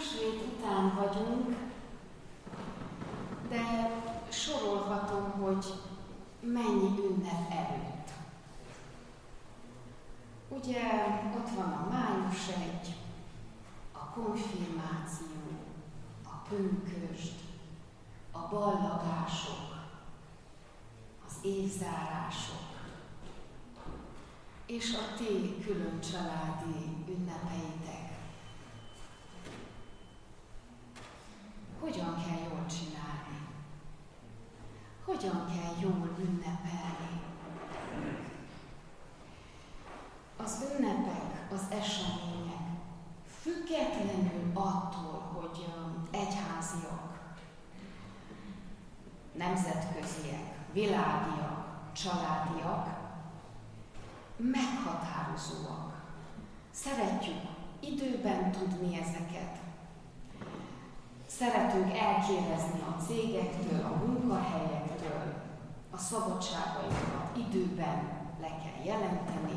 Húsvét után vagyunk, de sorolhatom, hogy mennyi ünnep előtt. Ugye ott van a május 1, a konfirmáció, a pünkösd, a ballagások, az évzárások, és a ti külön családi ünnepeitek. Hogyan kell jól csinálni? Hogyan kell jól ünnepelni? Az ünnepek, az események függetlenül attól, hogy egyháziak, nemzetköziek, világiak, családiak, meghatározóak. Szeretjük időben tudni ezeket. Szeretünk elkérezni a cégektől, a munkahelyektől, a szabadságainkat időben le kell jelenteni.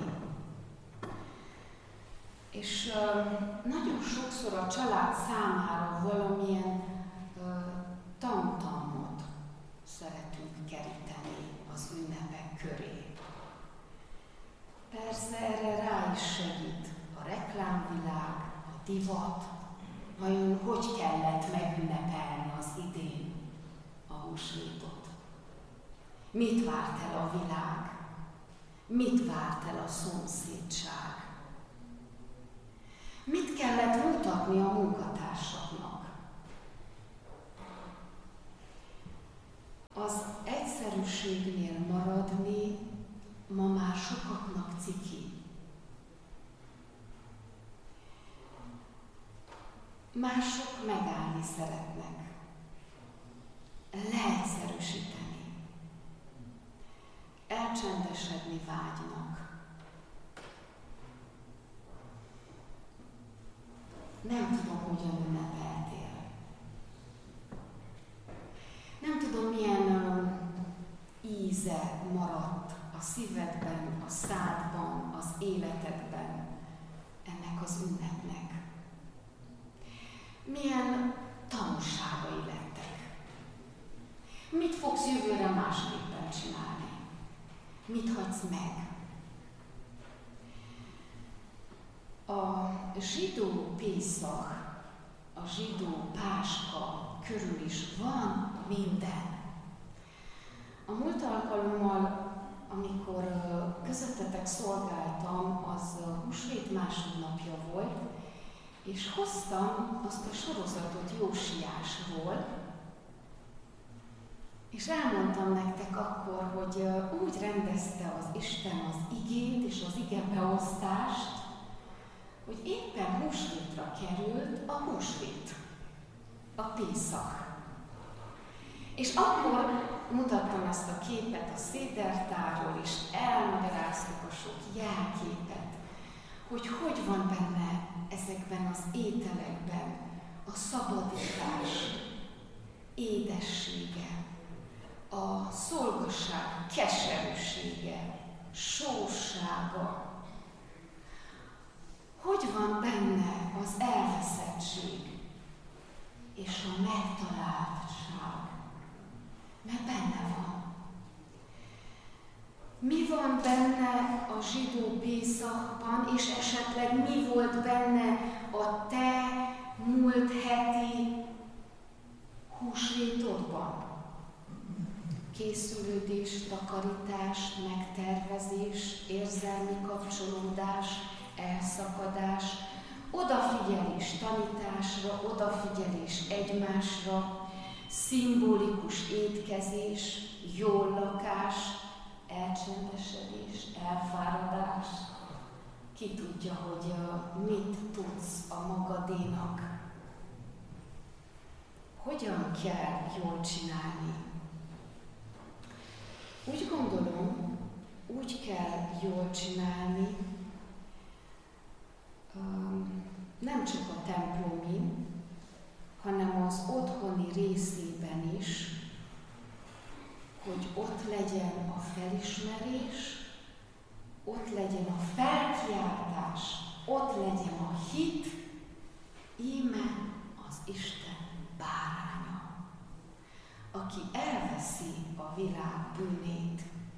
És nagyon sokszor a család számára valamilyen tamtamot szeretünk keríteni az ünnepek köré. Persze erre rá is segít a reklámvilág, a divat, vajon hogy kellett megünnepelni az idén a húsvétot? Mit várt el a világ? Mit várt el a szomszédság? Mit kellett mutatni a munkatársaknak? Az egyszerűségnél maradni ma már sokaknak ciki. Mások megállni szeretnek, leegyszerűsíteni, elcsendesedni vágynak. Nem tudom, hogyan ünnepeltél. Nem tudom, milyen íze maradt a szívedben, a szádban, az életedben ennek az ünnepnek. Milyen tanulságai lettek. Mit fogsz jövőre másképpen csinálni? Mit hagysz meg? A zsidó Pészak, a zsidó Páska körül is van minden. A múlt alkalommal, amikor közöttetek szolgáltam, az húsvét másodnapja volt, és hoztam azt a sorozatot Jósiásról, és elmondtam nektek akkor, hogy úgy rendezte az Isten az igét és az igebeosztást, hogy éppen húsvétra került a húsvét, a Pészak. És akkor mutattam ezt a képet a szédertárról, és elmagyaráztuk a sok jelképet, hogy van benne ezekben az ételekben a szabadítás édessége, a szolgaság keserűsége, sósága. Hogy van benne az elveszettség és a megtaláltság, mert benne van. Mi van benne a zsidó Pészakban, és esetleg mi volt benne a te múlt heti húsvétodban? Készülődés, takarítás, megtervezés, érzelmi kapcsolódás, elszakadás, odafigyelés tanításra, odafigyelés egymásra, szimbolikus étkezés, jól lakás, elcsendesedés, elfáradás. Ki tudja, hogy mit tudsz a magadénak. Hogyan kell jól csinálni? Úgy gondolom, úgy kell jól csinálni, nem csak a templomi, hanem az otthoni részében is, hogy ott legyen a felismerés, ott legyen a felkiáltás, ott legyen a hit, íme a Isten báránya, aki elveszi a világ bűnét.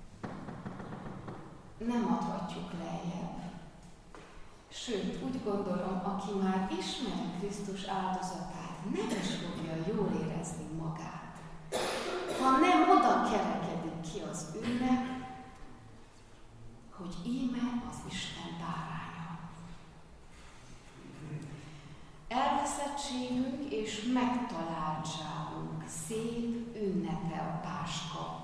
Nem adhatjuk lejjebb. Sőt, úgy gondolom, aki már ismeri Krisztus áldozatát, nem is fogja jól érezni magát, ha nem oda kerekedik ki az ünnep, hogy íme az Isten báránya. Elveszettségünk és megtaláltságunk szép ünnepe a Páska.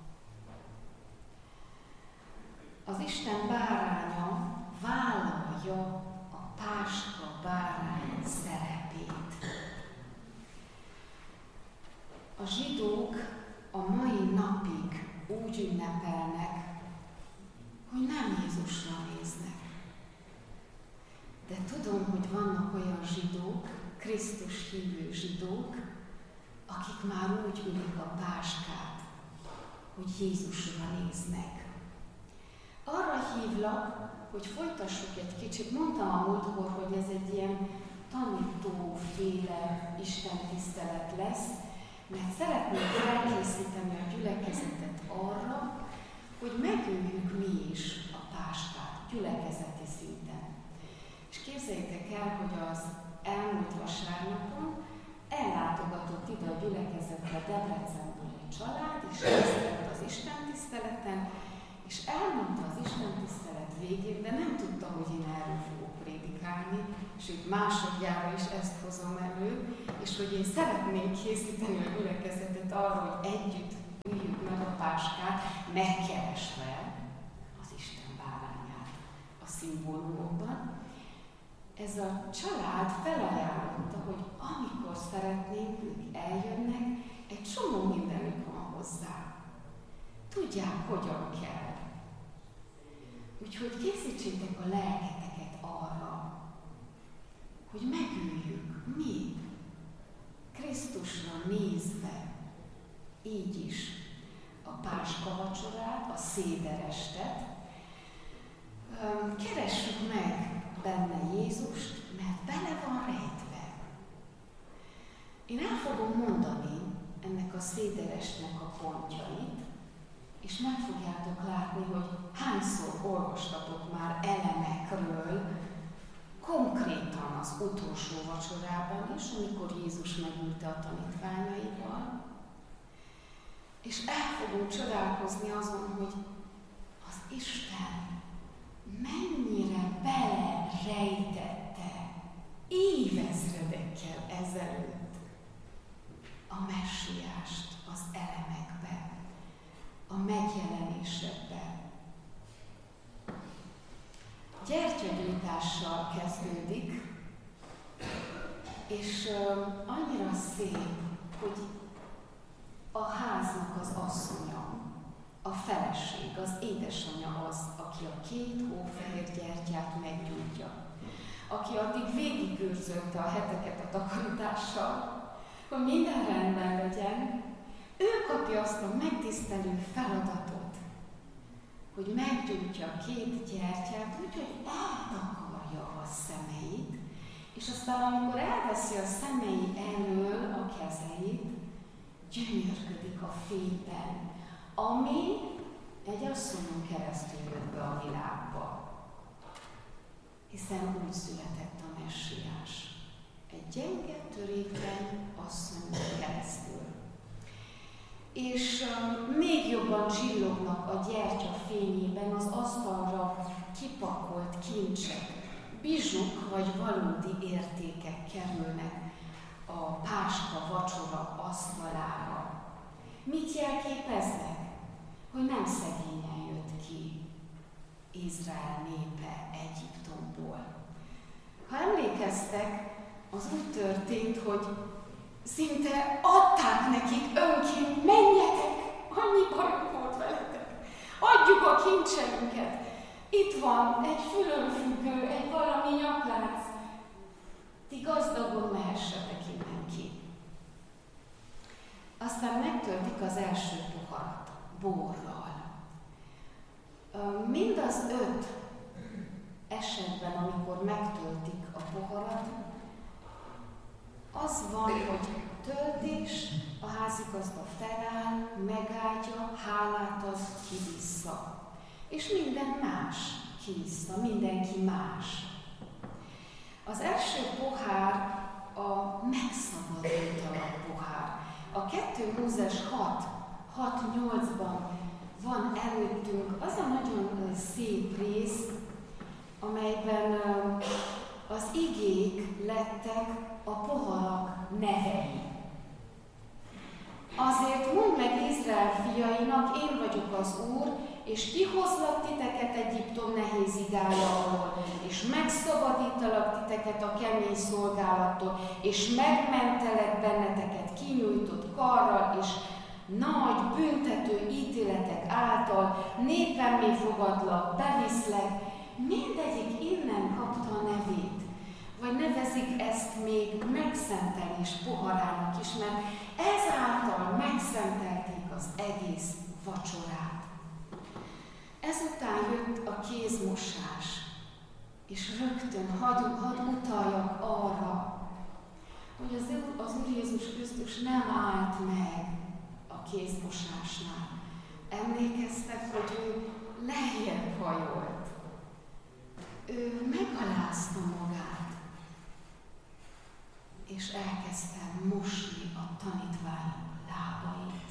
Az Isten báránya vállalja a Páska bárány szerepét. A zsidók a mai napig úgy ünnepelnek, hogy nem Jézusra néznek. De tudom, hogy vannak olyan zsidók, Krisztus hívő zsidók, akik már úgy ülik a páskát, hogy Jézusra néznek. Arra hívlak, hogy folytassuk egy kicsit. Mondtam a múltkor, hogy ez egy ilyen tanítóféle istentisztelet lesz, mert szeretnék felkészíteni a gyülekezetet arra, hogy megüljük mi is a páskát gyülekezeti szinten. És képzeljétek el, hogy az elmúlt vasárnapon ellátogatott ide a gyülekezetre Debrecenből egy család, és részt vett az istentiszteleten, és elmondta az istentisztelet végén, de nem tudta, hogy én erről fogok prédikálni, sőt másodjára is ezt hozom elő, és hogy én szeretném készíteni a gyülekezetet arra, hogy együtt üljük meg a páskát, megkeresve az Isten bárányát a szimbólumokban. Ez a család felajánlotta, hogy amikor szeretnénk, ők eljönnek, egy csomó mindenük van hozzá. Tudják, hogyan kell. Úgyhogy készítsétek a lelketeket arra, hogy megüljük mi, Krisztusra nézve, így is a Páska vacsorát, a széderestet. Keressük meg benne Jézust, mert bele van rejtve. Én el fogom mondani ennek a széderestnek a pontjait, és meg fogjátok látni, hogy hányszor olvastatok már elemekről, konkrétan az utolsó vacsorában is, amikor Jézus megülte a tanítványaival, és el fogunk csodálkozni azon, hogy az Isten mennyire belerejtette évezredekkel ezelőtt a messiást az elemekbe, a megjelenésekbe. Gyertyagyújtással kezdődik, és annyira szép, hogy a háznak az asszonya, a feleség, az édesanyja az, aki a 2 hófehér gyertyát meggyújtja, aki addig végigőrzölte a heteket a takarítással, hogy minden rendben legyen, ő kapja azt a megtisztelő feladatot, hogy meggyújtja a 2 gyertyát, úgyhogy eltakarja a szemeit, és aztán amikor elveszi a szemei elől a kezeit, gyönyörködik a fényben, ami egy asszonyon keresztül jött be a világba. Hiszen úgy született a messiás. Egy gyenge, törékeny asszonyon keresztül. És még jobban csillognak a gyertya fényében az asztalra kipakolt kincsek, bizsuk vagy valódi értékek kerülnek a páska vacsora asztalára. Mit jelképeznek? Hogy nem szegényen jött ki Izrael népe Egyiptomból. Ha emlékeztek, az úgy történt, hogy szinte adták nekik önként, menjetek, annyi bajok volt veletek, adjuk a kincseinket. Itt van egy fülönfüggő, egy valami nyaklánc, ti gazdagon mehessetek innen ki. Aztán megtöltik az első poharat borral. Mind az 5 esetben, amikor megtöltik a poharat, az az van, hogy töltés, a házigazda feláll, megáldja, hálát ad, ki vissza. És minden más ki vissza, mindenki más. Az első pohár a megszabadítalak pohár. A 2 Mózes 6-8-ban van előttünk az a nagyon szép rész, amelyben az igék lettek a poharak nevei. Azért mondd meg Izrael fiainak, én vagyok az Úr, és kihozlak titeket Egyiptom nehéz igája alól, és megszabadítalak titeket a kemény szolgálattól, és megmentelek benneteket kinyújtott karral, és nagy büntető ítéletek által népemmé fogadlak, beviszlek. Mindegyik innen kapta a nevét. Vagy nevezik ezt még megszentelés poharának is, mert ezáltal megszentelték az egész vacsorát. Ezután jött a kézmosás, és rögtön hadd utaljak arra, hogy az Úr Jézus Krisztus nem állt meg a kézmosásnál. Emlékeztek, hogy ő lejjebb hajolt. Ő megalázta magát, és elkezdte mosni a tanítványok lábait.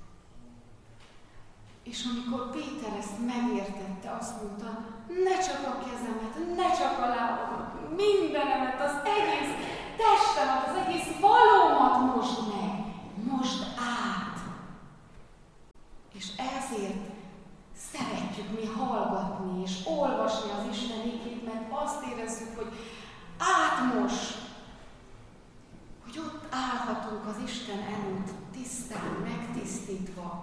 És amikor Péter ezt megértette, azt mondta, ne csak a kezemet, ne csak a lábamat, mindenemet, az egész testemet, az egész valómat mosd meg, mosd át. És ezért szeretjük mi hallgatni és olvasni az Isten igét, mert azt érezzük, hogy átmos, hogy ott állhatunk az Isten előtt tisztán, megtisztítva.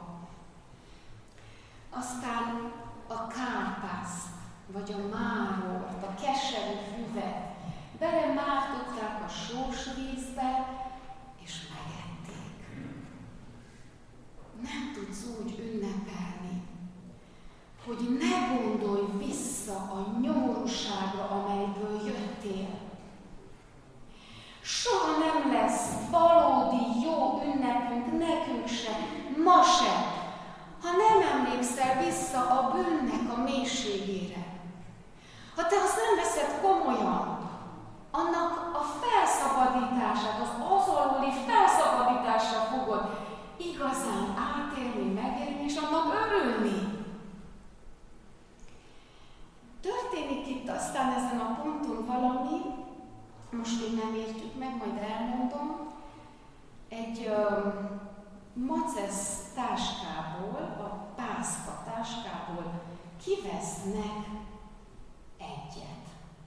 Aztán a kárpászt, vagy a márort, a keserű füvet belemártották a sós vízbe, és megették. Nem tudsz úgy ünnepelni, hogy ne gondolj vissza a nyomorúságra, amelyből jöttél. Soha nem lesz valódi jó ünnepünk nekünk sem, ma sem, ha nem emlékszel vissza a bűnnek a mélységére. Ha te azt nem veszed komolyan, annak a felszabadítását, az aluli felszabadításra fogod igazán átélni, megélni, és annak örülni. Történik itt aztán ezen a ponton valami, most még nem értjük meg, majd elmondom, egy macesz táskából, a pászka táskából kivesznek egyet.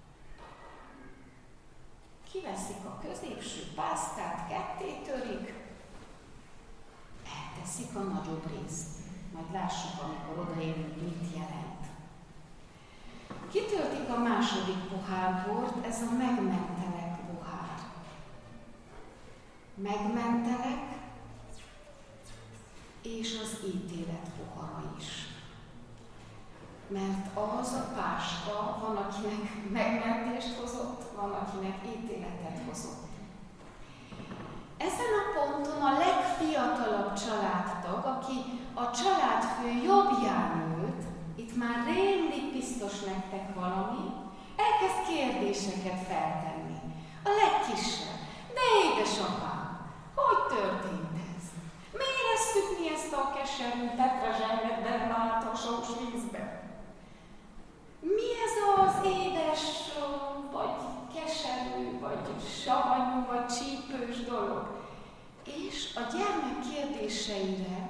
Kiveszik a középső pászkát, ketté törik, elteszik a nagyobb részt. Majd lássuk, amikor odaérünk, mit jelent. Kitöltik a második pohárbort, ez a megmentelek pohár. Megmentelek, és az ítélet pohara is. Mert az a páska, van, akinek megmentést hozott, van, akinek ítéletet hozott. Ezen a ponton a legfiatalabb családtag, aki a családfő jobbján ült, itt már rémlik biztos nektek valami, elkezd kérdéseket feltenni. A legkisebb, de édesapám, hogy történt ez? Miért esszük mi ezt a keserű petrezselmet belemált a sós vízbe? Mi ez az édes, vagy keserű, vagy savanyú, vagy csípős dolog? És a gyermek kérdéseire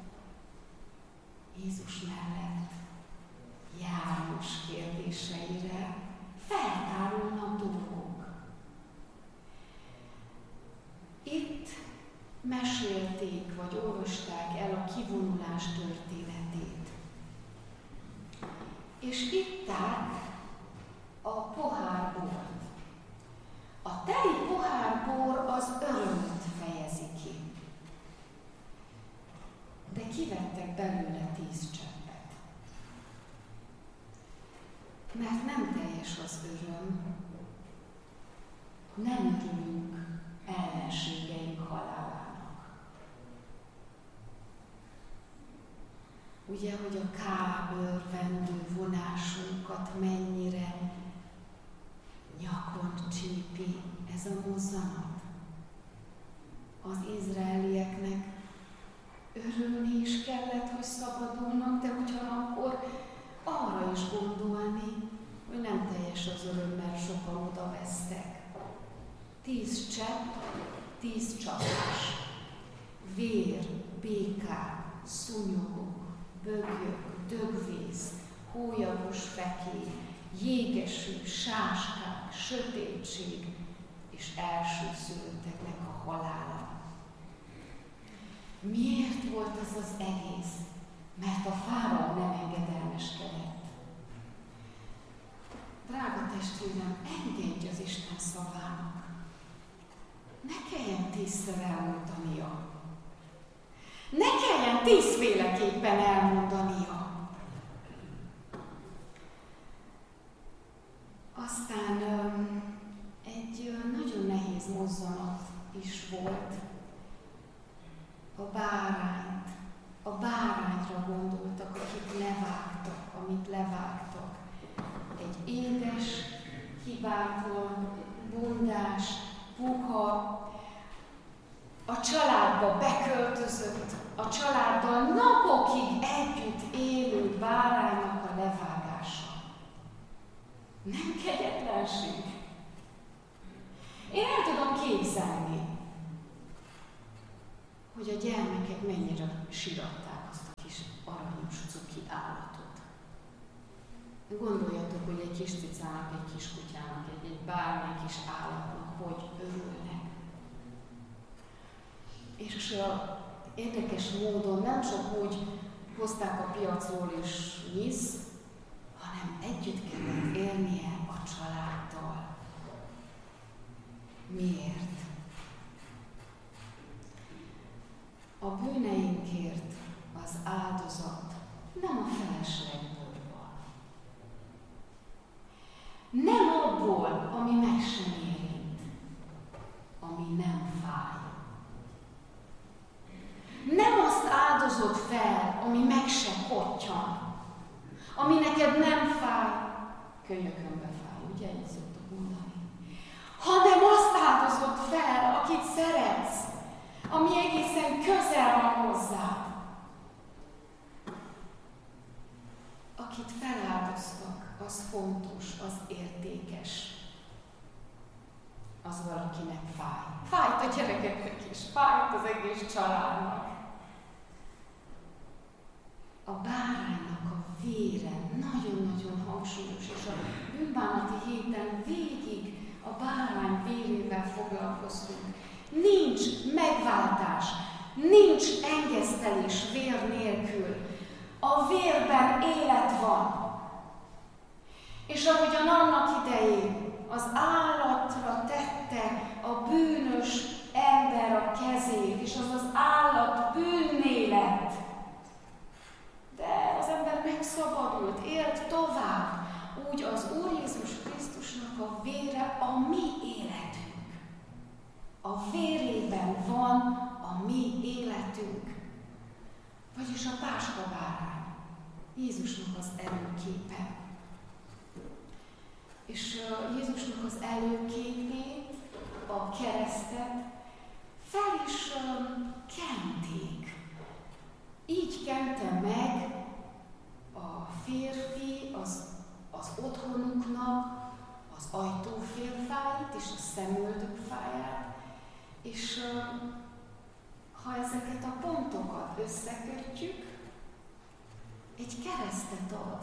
Jézus mellett János kérdéseire feltárulnak dolgok. Itt mesélték, vagy olvasták el a kivonulás történetét. És itták a pohárbort. A teli pohárbor az örömöt fejezi ki. De kivettek belőle 10 cseppet. Mert nem teljes az öröm, nem örülünk ellenségnek. ugye, hogy a kábörvendő vonásunkat mennyire nyakon csípi ez a mozzanat. Az izraelieknek örülni is kellett, hogy szabadulnak, de ugyanakkor arra is gondolni, hogy nem teljes az öröm, mert sokan oda vesztek. 10 csepp, 10 csapás, vér, békák, szúnyogok, bögyök, dögvész, hólyagos fekély, jégesű, sáskák, sötétség és elsőszülötteknek a halála. Miért volt ez az egész? Mert a fáraó nem engedelmeskedett. Drága testvérem, engedj az Isten szavának. Ne kelljen 10-szer elmondania. Ne kelljen 10 féleképpen elmondania. Aztán egy nagyon nehéz mozzanat is volt. A bárányra gondoltak, akit levágtak, amit levágtak. Egy édes, hibátlan, bundás, puha, a családba beköltözött, a családdal napokig együtt élő báránynak a levágása. Nem kegyetlenség. Én el tudom képzelni, hogy a gyermekek mennyire siratták azt a kis aranyos cuki állatot. Gondoljatok, hogy egy kis cicának, egy kis kutyának, egy bármely kis állatnak hogy örülnek. És érdekes módon nem csak úgy hozták a piacról és nyisz, hanem együtt kellett élnie a családdal. Miért? A bűneinkért az áldozat nem a feleslegből van. Nem abból, ami meg sem érint, ami nem fáj. Nem azt áldozod fel, ami meg se kottyan, ami neked nem fáj, könyökönbe fáj, ugye így szoktuk mondani, hanem azt áldozod fel, akit szeretsz, ami egészen közel van hozzád. Akit feláldoztak, az fontos, az értékes. Az valakinek fáj. Fájt a gyerekeknek is, fájt az egész családnak. A báránynak a vére nagyon-nagyon hangsúlyos, és a bűnbánati héten végig a bárány vérével foglalkoztunk. Nincs megváltás, nincs engesztelés vér nélkül. A vérben élet van. És ahogyan annak idején az állatra tette a bűnös ember a kezét, és az az állat bűnné lett. De az ember megszabadult, élt tovább. Úgy az Úr Jézus Krisztusnak a vére a mi életünk. A vérében van a mi életünk. Vagyis a páskabárány, Jézusnak az előképe. És Jézusnak az előképét, a keresztet fel is kenték. Így kente meg a férfi az otthonuknak az ajtófélfáit és a szemöldökfáját, és ha ezeket a pontokat összekötjük, egy keresztet ad.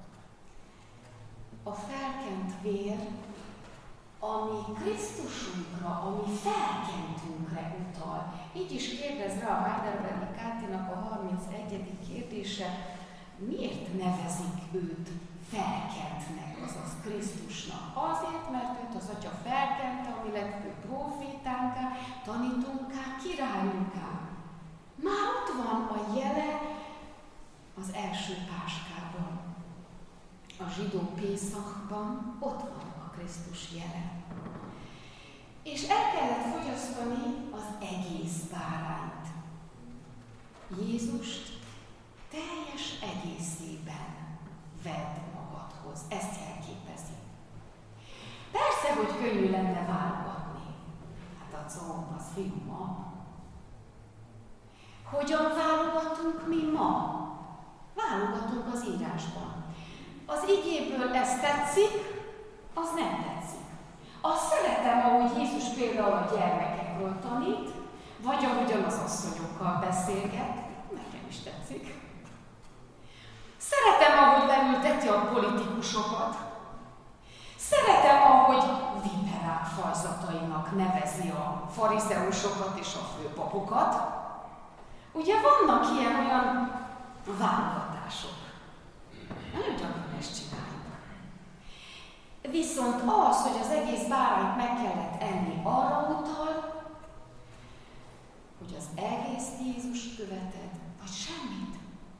A felkent vér, ami Krisztusunkra, ami felkentünkre utal. Így is kérdez rá a Heidelbergi Kátinak a 31. kérdése, miért nevezik őt felkentnek, azaz Krisztusnak? Azért, mert őt az Atya felkente, ami lett ő profétánká, tanítónká, királyunká. Már ott van a jele az első páskában. A zsidó Pészakban ott van a Krisztus jele. És el kellett fogyasztani az egész bárányt. Jézust teljes egészében vedd magadhoz. Ezt jelképezi. Persze, hogy könnyű lenne válogatni. Hát a comb az fiúma. Hogyan válogatunk mi ma? Válogatunk az írásban. Az igéből ez tetszik, az nem tetszik. Azt szeretem, ahogy Jézus például a gyermekekről tanít, vagy ahogyan az asszonyokkal beszélget, nekem is tetszik. Szeretem, ahogy leülteti a politikusokat. Szeretem, ahogy viperák fajzatainak nevezi a farizeusokat és a főpapokat. Ugye vannak ilyen-olyan válogatások. Nagyon gyakran ezt csináljuk. Viszont az, hogy az egész bárányt meg kellett enni, arra utal, hogy az egész Jézust követed, vagy semmit.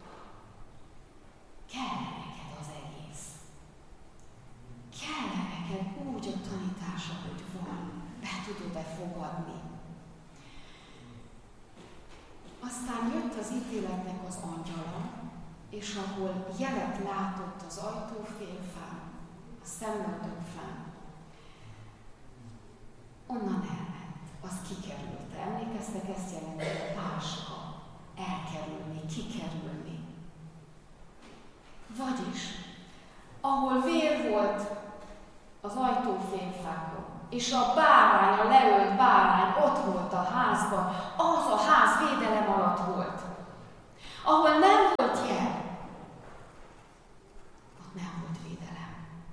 Kell neked az egész. Kell neked úgy a tanítása, hogy van. Be tudod-e fogadni. Aztán jött az ítéletnek az angyala, és ahol jelet látott az ajtófélfán, a szemöldökfán, onnan elment, az kikerült. Emlékeztek, ezt jelenti a páska. Elkerülni, kikerülni. Vagyis, ahol vér volt az ajtófélfákon, és a bárány, a leölt bárány ott volt a házban, az a ház védelem alatt volt. Ahol nem volt jel, ott nem volt védelem.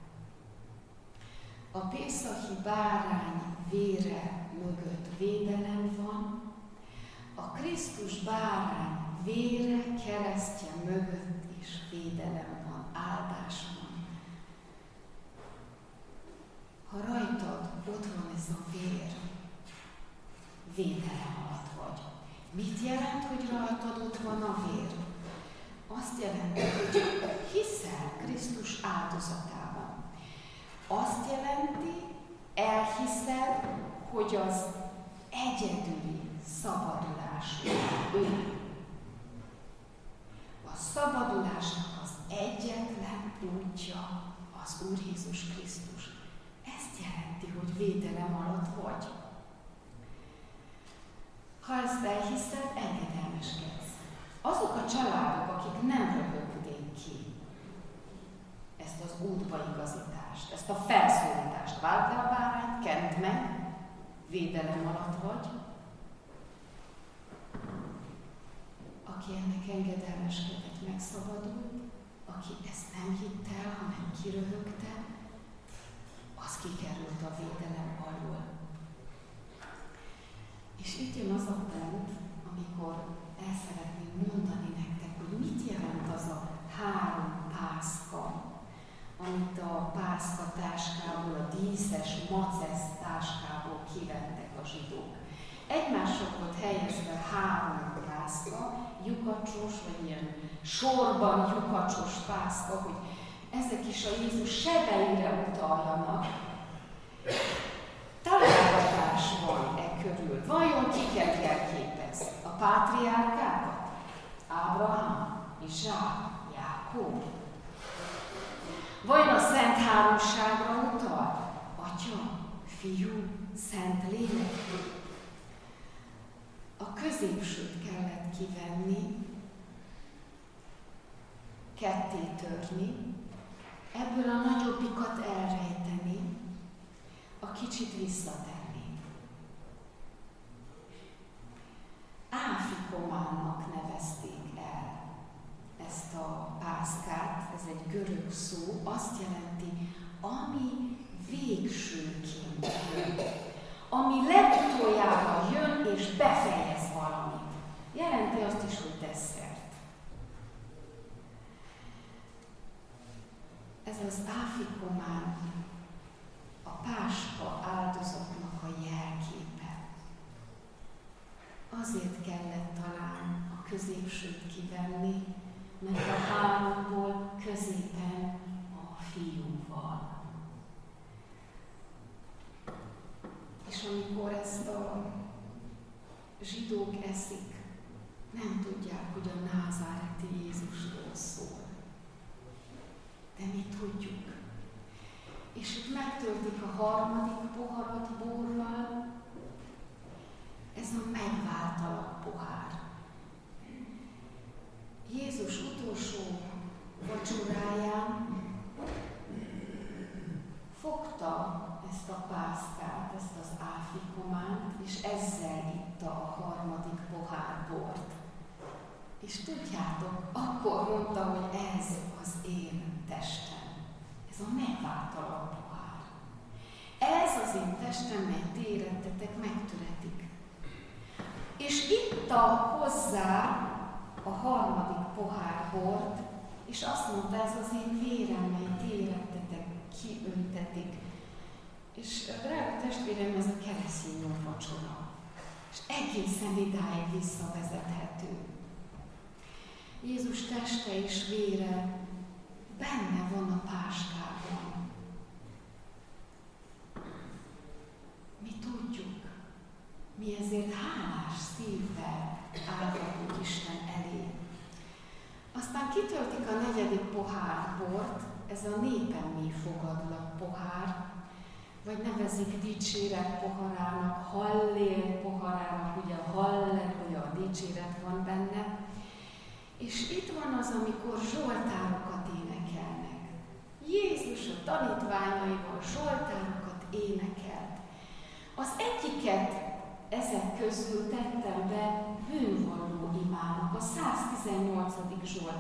A pészachi bárány vére mögött védelem van, a Krisztus bárány vére, keresztje mögött is védelem van, áldás van. Ha rajtad ott van ez a vér, védelem alatt vagy. Mit jelent, hogy rajtad ott van a vér? Azt jelenti, hogy hiszel Krisztus áldozatában. Azt jelenti, elhiszel, hogy az egyedüli szabadulás ő. A szabadulásnak az egyetlen útja az Úr Jézus Krisztus. Ezt jelenti, hogy védelem alatt vagy. Ha ezt elhiszed, engedelmeskedsz. Azok a családok, akik nem röhögték ki ezt az útbaigazítást, ezt a felszólítást, váld le a bárányt, kent meg, védelem alatt vagy, aki ennek engedelmeskedett, megszabadult, aki ezt nem hitt el, hanem kiröhögte, az kikerült a védelem alól. És itt jön az a pont, amikor el szeretném mondani nektek, hogy mit jelent az a 3 pászka, amit a pászka táskából, a díszes, macesz táskából kivettek a zsidók. Egymásra volt helyezve 3 pászka, lyukacsos, vagy ilyen sorban lyukacsos pászka, hogy ezek is a Jézus sebeire utaljanak. Találgatás van körül. Vajon kiket jelképez? A pátriárkákat? Ábrahám, Izsák, Jákob? Vajon a Szent Háromságra utal? Atya, Fiú, Szent Lélek? A középsőt kellett kivenni, ketté törni, ebből a nagyobbikat elrejteni, a kicsit visszatenni. Áfikománnak nevezték el ezt a pászkát, ez egy görög szó, azt jelenti, ami végsőként jön, ami legutoljára jön és befejez valamit. Jelenti azt is, hogy desszert. Ez az áfikomán a páska áldozatnak a jelképe. Azért kellett talán a középsőt kivenni, mert a 3-ból középen a Fiú van. És amikor ezt a zsidók eszik, nem tudják, hogy a názáreti Jézusról szól. De mi tudjuk. És itt megtöltik a harmadik poharat borral, ez a megváltalak pohár. Jézus utolsó vacsoráján fogta ezt a pásztát, ezt az áfikománt, és ezzel itta a harmadik pohár bort. És tudjátok, akkor mondta, hogy ez az én testem. Ez a megváltalak pohár. Ez az én testem, mely ti érettetek, megtöretik. És itta hozzá a harmadik pohár bort, és azt mondta, ez az én vérem, mely ti érettetek, kiöntetik. És drága testvérem, ez a keresztény úrvacsora. És egészen idáig visszavezethető. Jézus teste és vére benne van a páskában. Mi tudjuk, mi ezért hálás szívvel állhatunk Isten elé. Aztán kitöltik a negyedik pohárbort, ez a népemmé fogadlak pohár, vagy nevezik dicséret poharának, hallél poharának, ugye a hallel, ugye a dicséret van benne. És itt van az, amikor zsoltárokat énekelnek. Jézus a tanítványaival zsoltárokat énekelt. Az egyiket ezek közül tettem be bűnvalló imának, a 118. Zsolt